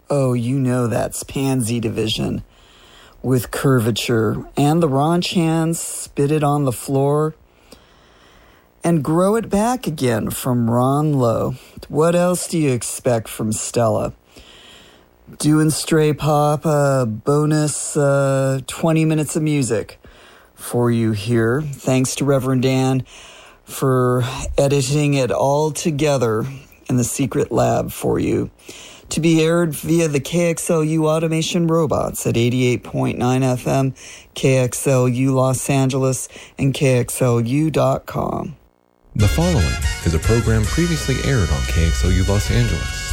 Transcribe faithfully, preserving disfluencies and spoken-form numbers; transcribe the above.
Oh, you know that's Pansy Division with Curvature. And the Raunch Hands, Spit It on the Floor. And Grow It Back Again from Ron Lowe. What else do you expect from Stella? Doing Stray Pop, uh, bonus uh, twenty minutes of music for you here. Thanks to Reverend Dan for editing it all together in the secret lab for you. To be aired via the K X L U Automation Robots at eighty-eight point nine F M, K X L U Los Angeles, and K X L U dot com. The following is a program previously aired on K X L U Los Angeles.